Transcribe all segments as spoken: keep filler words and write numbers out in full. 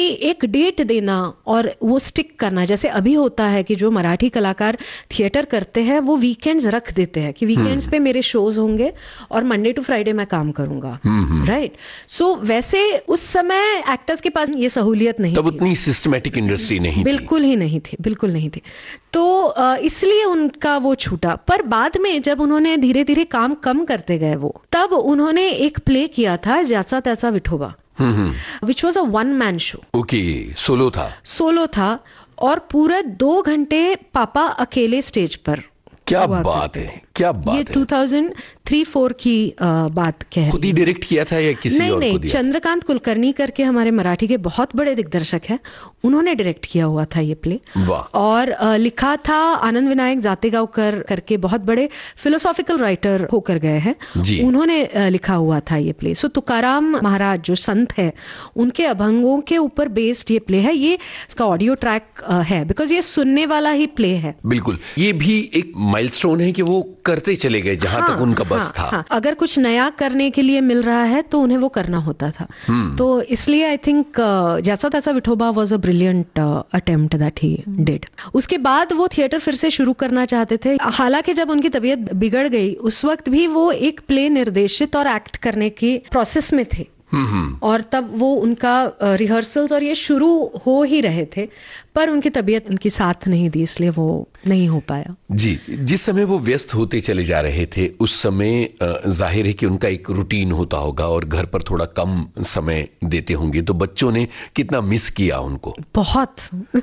कि एक डेट देना और वो स्टिक करना, जैसे अभी होता है कि जो मराठी कलाकार थिएटर करते हैं वो वीकेंड्स रख देते हैं कि वीकेंड्स पे मेरे शोज होंगे और मंडे टू फ्राइडे मैं काम करूंगा, राइट? सो वैसे उस समय एक्टर्स के पास ये सहूलियत नहीं, तब उतनी सिस्टमैटिक इंडस्ट्री नहीं, बिल्कुल ही नहीं थी, बिल्कुल नहीं थी। तो इसलिए उनका वो छूटा। पर बाद में जब उन्होंने धीरे धीरे काम कम करते गए वो, तब उन्होंने एक प्ले किया था जैसा तैसा Vithoba, which was a one man show. Okay, solo था। सोलो था और पूरे दो घंटे पापा अकेले स्टेज पर। क्या बात है, क्या बात ये है। दो हज़ार तीन चार की आ, बात कह खुद ही डायरेक्ट किया था या किसी नहीं, और नहीं, को दिया? चंद्रकांत कुलकर्णी करके हमारे मराठी के बहुत बड़े दिग्दर्शक हैं, उन्होंने डायरेक्ट किया हुआ था ये प्ले। वाह। और आ, लिखा था आनंद विनायक जातेगावकर करके, बहुत बड़े फिलोसॉफिकल राइटर होकर गए हैं, उन्होंने आ, लिखा हुआ था ये प्ले। सो तुकाराम महाराज जो संत है उनके अभंगों के ऊपर बेस्ड ये प्ले है। ये इसका ऑडियो ट्रैक है बिकॉज ये सुनने वाला ही प्ले है। बिल्कुल, ये भी एक माइलस्टोन है कि वो करते चले गए जहां हाँ, तक उनका बस हाँ, था। हाँ, अगर कुछ नया करने के लिए मिल रहा है तो उन्हें वो करना होता था। तो इसलिए आई थिंक जैसा तैसा Vithoba was a brilliant attempt that he did. उसके बाद वो थिएटर फिर से शुरू करना चाहते थे। हालांकि जब उनकी तबीयत बिगड़ गई उस वक्त भी वो एक प्ले निर्देशित और एक्ट करने की प्रोसेस में थे और तब वो उनका रिहर्सल्स और ये शुरू हो ही रहे थे, पर उनकी तबीयत उनकी साथ नहीं दी, इसलिए वो नहीं हो पाया। जी, जिस समय वो व्यस्त होते चले जा रहे थे उस समय जाहिर है कि उनका एक रूटीन होता होगा और घर पर थोड़ा कम समय देते होंगे, तो बच्चों ने कितना मिस किया उनको? बहुत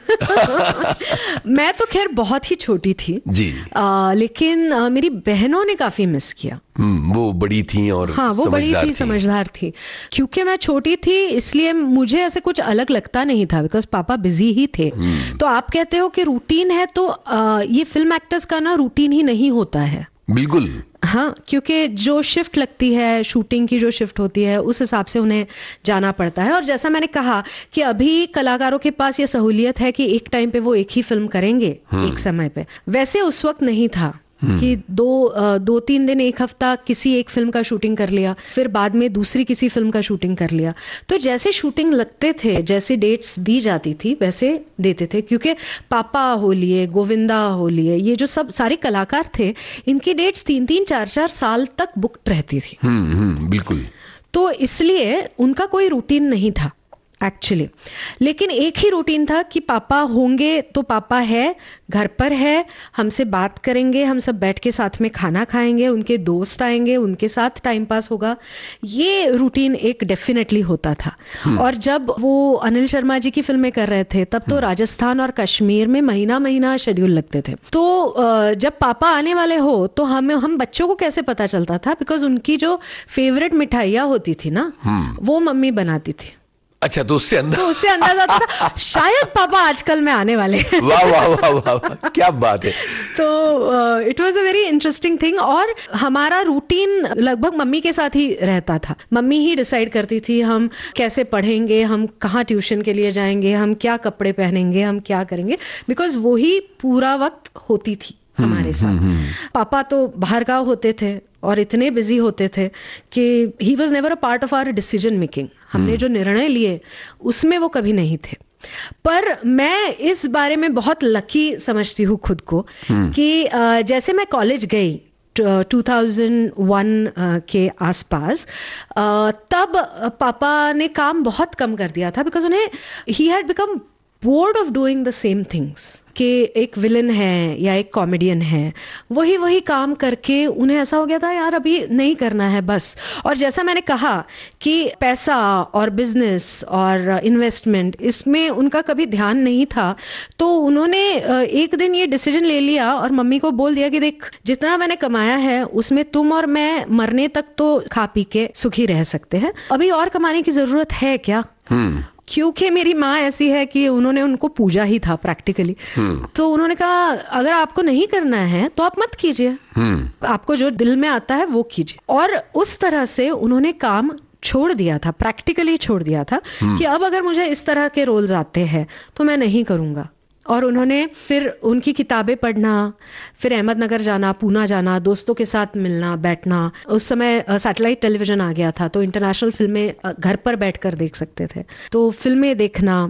मैं तो खैर बहुत ही छोटी थी जी, आ, लेकिन आ, मेरी बहनों ने काफी मिस किया। वो बड़ी थी और हाँ, वो बड़ी थी, समझदार थी। क्योंकि मैं छोटी थी इसलिए मुझे ऐसे कुछ अलग लगता नहीं था बिकॉज पापा बिजी ही थे। तो आप कहते हो कि रूटीन है, तो आ, ये फिल्म एक्टर्स का ना रूटीन ही नहीं होता है। बिल्कुल, हाँ, क्योंकि जो शिफ्ट लगती है, शूटिंग की जो शिफ्ट होती है, उस हिसाब से उन्हें जाना पड़ता है। और जैसा मैंने कहा कि अभी कलाकारों के पास ये सहूलियत है कि एक टाइम पे वो एक ही फिल्म करेंगे एक समय पे, वैसे उस वक्त नहीं था कि दो दो तीन दिन, एक हफ्ता किसी एक फिल्म का शूटिंग कर लिया, फिर बाद में दूसरी किसी फिल्म का शूटिंग कर लिया। तो जैसे शूटिंग लगते थे, जैसे डेट्स दी जाती थी वैसे देते थे। क्योंकि पापा हो लिए, गोविंदा हो लिए, ये जो सब सारे कलाकार थे, इनकी डेट्स तीन तीन चार चार साल तक बुक्ड रहती थी। हम्म हम्म बिल्कुल। तो इसलिए उनका कोई रूटीन नहीं था एक्चुअली, लेकिन एक ही रूटीन था कि पापा होंगे तो पापा है, घर पर है, हमसे बात करेंगे, हम सब बैठ के साथ में खाना खाएंगे, उनके दोस्त आएंगे, उनके साथ टाइम पास होगा। ये रूटीन एक डेफिनेटली होता था। और जब वो अनिल शर्मा जी की फिल्में कर रहे थे तब तो राजस्थान और कश्मीर में महीना महीना शेड्यूल लगते थे। तो जब पापा आने वाले हो तो हमें हम बच्चों को कैसे पता चलता था, बिकॉज उनकी जो फेवरेट मिठाइयाँ होती थी ना वो मम्मी बनाती थी। अच्छा, तो उससे अंदाजा तो उससे अंदाजा आता था शायद पापा आजकल में आने वाले हैं। वाह वाह वाह वाह, क्या बात है। तो it was a very interesting thing. और हमारा रूटीन लगभग मम्मी के साथ ही रहता था। मम्मी ही डिसाइड करती थी हम कैसे पढ़ेंगे, हम कहाँ ट्यूशन के लिए जाएंगे, हम क्या कपड़े पहनेंगे, हम क्या करेंगे, बिकॉज वो ही पूरा वक्त होती थी हमारे साथ। पापा तो बाहर गाँव होते थे और इतने बिजी होते थे कि he was never a part of our decision making. हमने जो निर्णय लिए उसमें वो कभी नहीं थे। पर मैं इस बारे में बहुत लकी समझती हूँ खुद को कि जैसे मैं कॉलेज गई दो हज़ार एक के आसपास, तब पापा ने काम बहुत कम कर दिया था बिकॉज उन्हें he had become board of doing the same things. कि एक विलन है या एक कॉमेडियन है, वही वही काम करके उन्हें ऐसा हो गया था यार अभी नहीं करना है बस। और जैसा मैंने कहा कि पैसा और बिजनेस और इन्वेस्टमेंट, इसमें उनका कभी ध्यान नहीं था। तो उन्होंने एक दिन ये डिसीजन ले लिया और मम्मी को बोल दिया कि देख, जितना मैंने कमाया है उसमें तुम और मैं मरने तक तो खा पी के सुखी रह सकते हैं, अभी और कमाने की जरूरत है क्या। क्योंकि मेरी माँ ऐसी है कि उन्होंने उनको पूजा ही था प्रैक्टिकली। तो उन्होंने कहा अगर आपको नहीं करना है तो आप मत कीजिए, आपको जो दिल में आता है वो कीजिए। और उस तरह से उन्होंने काम छोड़ दिया था, प्रैक्टिकली छोड़ दिया था कि अब अगर मुझे इस तरह के रोल्स आते हैं तो मैं नहीं करूँगा। और उन्होंने फिर उनकी किताबें पढ़ना, फिर अहमदनगर जाना, पूना जाना, दोस्तों के साथ मिलना बैठना। उस समय सैटेलाइट टेलीविजन आ गया था तो इंटरनेशनल फिल्में घर पर बैठकर देख सकते थे, तो फिल्में देखना,